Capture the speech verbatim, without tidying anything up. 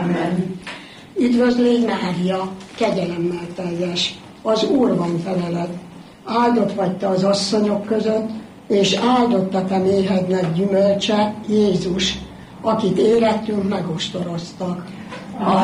Amen. Üdvözlégy Mária, kegyelemmel teljes, az Úr van veled. Áldott vagy te az asszonyok között, és áldott a te méhednek gyümölcse, Jézus, akit érettünk megostoroztak.